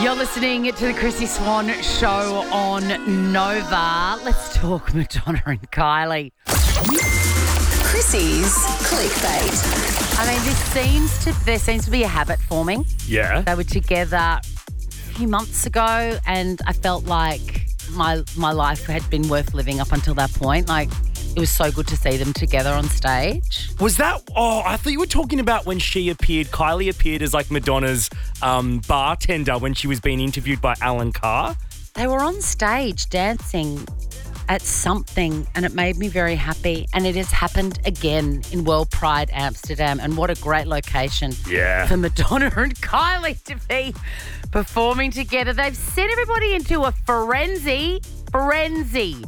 You're listening to the Chrissy Swan Show on Nova. Let's talk Madonna and Kylie. Chrissy's clickbait. I mean, there seems to be a habit forming. Yeah. They were together a few months ago, and I felt like my life had been worth living up until that point. Like, it was so good to see them together on stage. Was that... Oh, I thought you were talking about when Kylie appeared as like Madonna's bartender when she was being interviewed by Alan Carr. They were on stage dancing at something, and it made me very happy. And it has happened again in World Pride Amsterdam, and what a great location for Madonna and Kylie to be performing together. They've sent everybody into a frenzy.